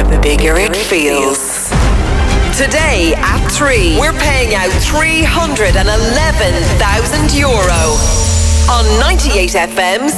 the bigger it feels. Today at 3, we're paying out €311,000 on 98 FM